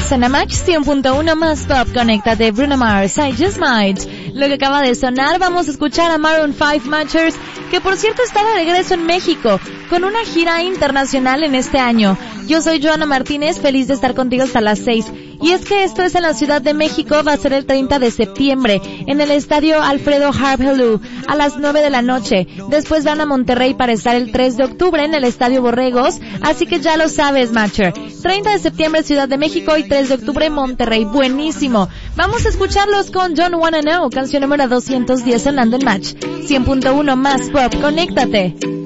Estás en la Match 100.1 más Pop. Conéctate, Bruno Mars, I Just Might. Lo que acaba de sonar, vamos a escuchar a Maroon 5 Matchers, que por cierto está de regreso en México, con una gira internacional en este año. Yo soy Joana Martínez, feliz de estar contigo hasta las 6. Y es que esto es en la Ciudad de México, va a ser el 30 de septiembre, en el Estadio Alfredo Harp Helú, a las 9 de la noche. Después van a Monterrey para estar el 3 de octubre en el Estadio Borregos, así que ya lo sabes, Matcher. 30 de septiembre Ciudad de México y 3 de octubre Monterrey. Buenísimo. Vamos a escucharlos con Don't Wanna Know, canción número 210 sonando en Match 100.1 más Pop. Conéctate.